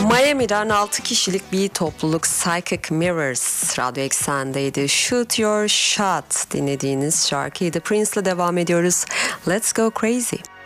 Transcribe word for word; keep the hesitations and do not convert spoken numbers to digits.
Miami'den altı kişilik bir topluluk Psychic Mirrors Radyo Eksen'deydi. Shoot Your Shot dinlediğiniz şarkıydı. Prince'le devam ediyoruz. Let's Go Crazy.